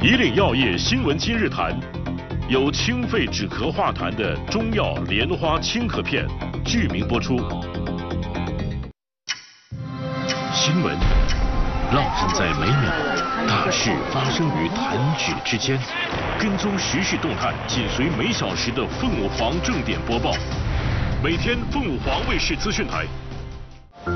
以岭药业新闻今日谈，由清肺止咳化痰的中药莲花清咳片剧名播出。新闻浪漫在每秒，大事发生于弹指之间。跟踪时事动态，紧随每小时的凤凰正点播报。每天凤凰卫视资讯台